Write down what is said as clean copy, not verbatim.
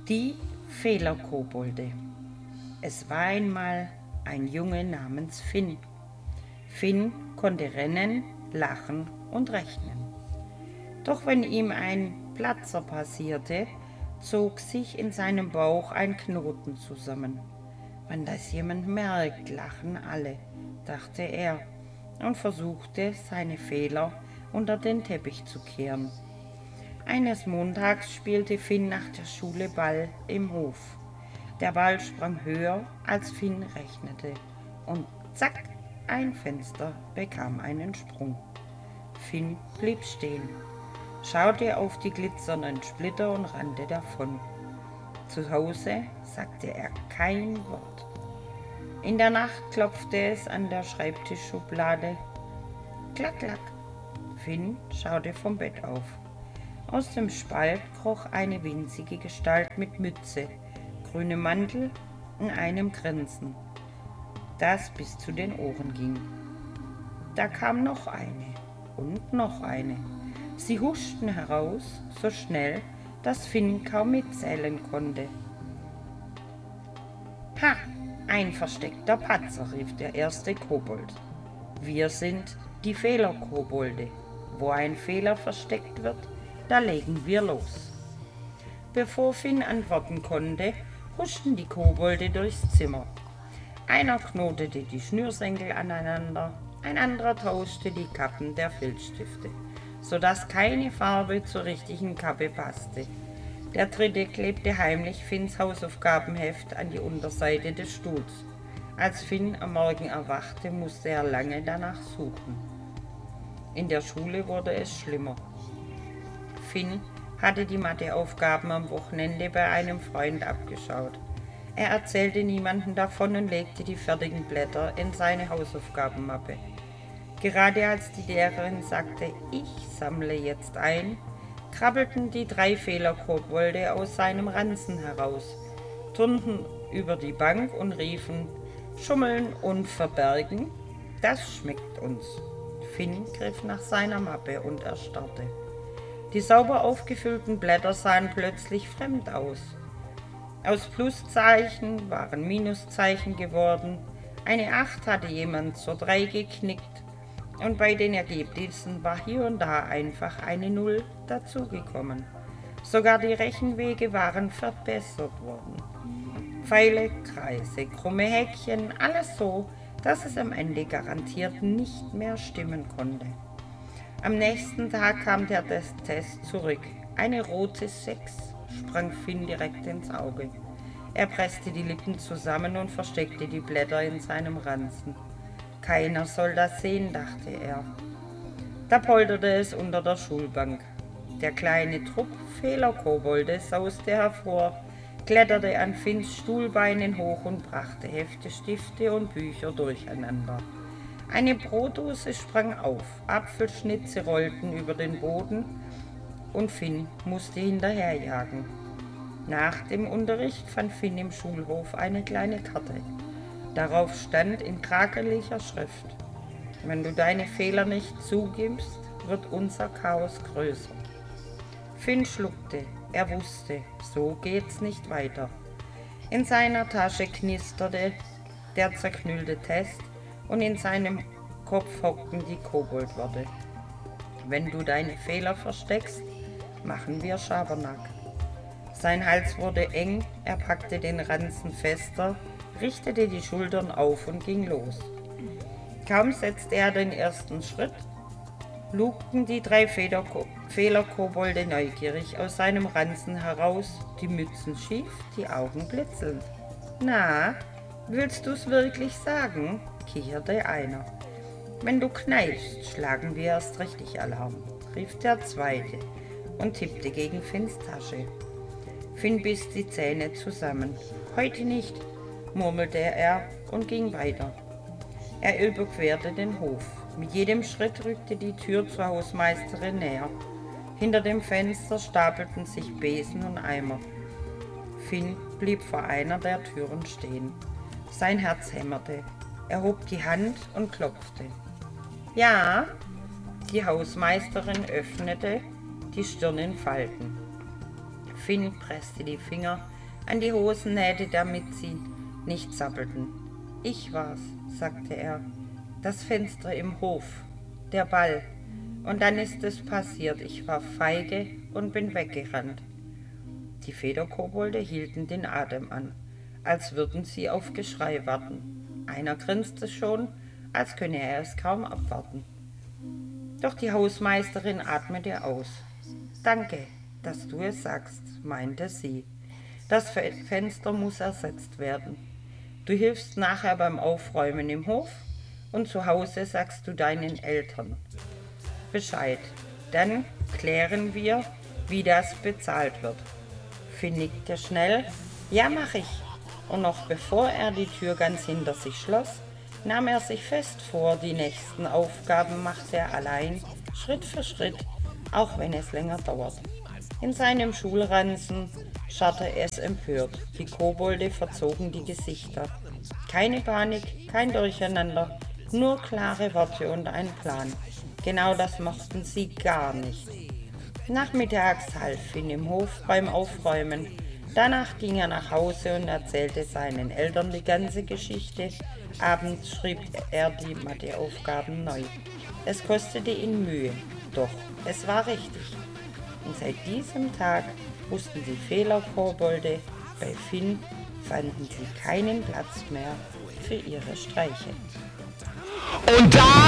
Die Fehlerkobolde. Es war einmal ein Junge namens Finn. Finn konnte rennen, lachen und rechnen. Doch wenn ihm ein Platzer passierte, zog sich in seinem Bauch ein Knoten zusammen. Wenn das jemand merkt, lachen alle, dachte er und versuchte, seine Fehler unter den Teppich zu kehren. Eines Montags spielte Finn nach der Schule Ball im Hof. Der Ball sprang höher, als Finn rechnete, und zack, ein Fenster bekam einen Sprung. Finn blieb stehen, schaute auf die glitzernden Splitter und rannte davon. Zu Hause sagte er kein Wort. In der Nacht klopfte es an der Schreibtischschublade. Klack, klack. Finn schaute vom Bett auf. Aus dem Spalt kroch eine winzige Gestalt mit Mütze, grünem Mantel und einem Grinsen, das bis zu den Ohren ging. Da kam noch eine und noch eine. Sie huschten heraus, so schnell, dass Finn kaum mitzählen konnte. Ha, ein versteckter Patzer, rief der erste Kobold. Wir sind die Fehlerkobolde. Wo ein Fehler versteckt wird, da legen wir los. Bevor Finn antworten konnte, huschten die Kobolde durchs Zimmer. Einer knotete die Schnürsenkel aneinander, ein anderer tauschte die Kappen der Filzstifte, sodass keine Farbe zur richtigen Kappe passte. Der dritte klebte heimlich Finns Hausaufgabenheft an die Unterseite des Stuhls. Als Finn am Morgen erwachte, musste er lange danach suchen. In der Schule wurde es schlimmer. Finn hatte die Matheaufgaben am Wochenende bei einem Freund abgeschaut. Er erzählte niemandem davon und legte die fertigen Blätter in seine Hausaufgabenmappe. Gerade als die Lehrerin sagte, ich sammle jetzt ein, krabbelten die 3 Fehlerkobolde aus seinem Ranzen heraus, turnten über die Bank und riefen, Schummeln und Verbergen, das schmeckt uns. Finn griff nach seiner Mappe und erstarrte. Die sauber aufgefüllten Blätter sahen plötzlich fremd aus. Aus Pluszeichen waren Minuszeichen geworden, eine 8 hatte jemand zur 3 geknickt und bei den Ergebnissen war hier und da einfach eine 0 dazugekommen. Sogar die Rechenwege waren verbessert worden. Pfeile, Kreise, krumme Häkchen, alles so, dass es am Ende garantiert nicht mehr stimmen konnte. Am nächsten Tag kam der Test zurück. Eine rote 6 sprang Finn direkt ins Auge. Er presste die Lippen zusammen und versteckte die Blätter in seinem Ranzen. Keiner soll das sehen, dachte er. Da polterte es unter der Schulbank. Der kleine Trupp Fehlerkobolde sauste hervor, kletterte an Finns Stuhlbeinen hoch und brachte Hefte, Stifte und Bücher durcheinander. Eine Brotdose sprang auf, Apfelschnitze rollten über den Boden und Finn musste hinterherjagen. Nach dem Unterricht fand Finn im Schulhof eine kleine Karte. Darauf stand in krakeliger Schrift: Wenn du deine Fehler nicht zugibst, wird unser Chaos größer. Finn schluckte, er wusste, so geht's nicht weiter. In seiner Tasche knisterte der zerknüllte Test und in seinem Kopf hockten die Koboldworte. Wenn du deine Fehler versteckst, machen wir Schabernack. Sein Hals wurde eng, er packte den Ranzen fester, richtete die Schultern auf und ging los. Kaum setzte er den ersten Schritt, lugten die 3 Fehlerkobolde neugierig aus seinem Ranzen heraus, die Mützen schief, die Augen blitzelnd. Na, willst du's wirklich sagen? Kicherte einer. Wenn du kneifst, schlagen wir erst richtig Alarm, rief der zweite und tippte gegen Finns Tasche. Finn biss die Zähne zusammen. Heute nicht, murmelte er und ging weiter. Er überquerte den Hof. Mit jedem Schritt rückte die Tür zur Hausmeisterin näher. Hinter dem Fenster stapelten sich Besen und Eimer. Finn blieb vor einer der Türen stehen. Sein Herz hämmerte. Er hob die Hand und klopfte. Ja, die Hausmeisterin öffnete, die Stirn in Falten. Finn presste die Finger an die Hosennähte, damit sie nicht zappelten. »Ich war's«, sagte er, »das Fenster im Hof, der Ball. Und dann ist es passiert, ich war feige und bin weggerannt.« Die Federkobolde hielten den Atem an, als würden sie auf Geschrei warten. Einer grinste schon, als könne er es kaum abwarten. Doch die Hausmeisterin atmete aus. »Danke, dass du es sagst«, meinte sie. »Das Fenster muss ersetzt werden. Du hilfst nachher beim Aufräumen im Hof und zu Hause sagst du deinen Eltern Bescheid. Dann klären wir, wie das bezahlt wird.« Finn nickte schnell. »Ja, mach ich.« Und noch bevor er die Tür ganz hinter sich schloss, nahm er sich fest vor, die nächsten Aufgaben machte er allein, Schritt für Schritt, auch wenn es länger dauert. In seinem Schulranzen scharrte es empört. Die Kobolde verzogen die Gesichter. Keine Panik, kein Durcheinander, nur klare Worte und ein Plan. Genau das mochten sie gar nicht. Nachmittags half Finn im Hof beim Aufräumen. Danach ging er nach Hause und erzählte seinen Eltern die ganze Geschichte. Abends schrieb er die Matheaufgaben neu. Es kostete ihn Mühe, doch es war richtig. Und seit diesem Tag wussten die Fehlerkobolde, bei Finn fanden sie keinen Platz mehr für ihre Streiche. Und da